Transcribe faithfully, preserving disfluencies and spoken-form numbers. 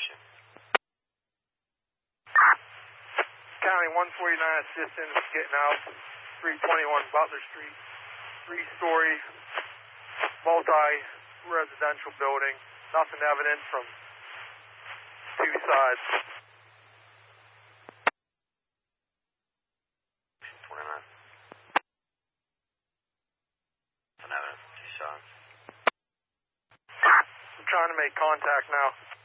question. County one forty-nine assistance getting out, three twenty-one Butler Street, three-story, multi-residential building, nothing evident from two sides. twenty-nine. Nothing evident from two sides. I'm trying to make contact now.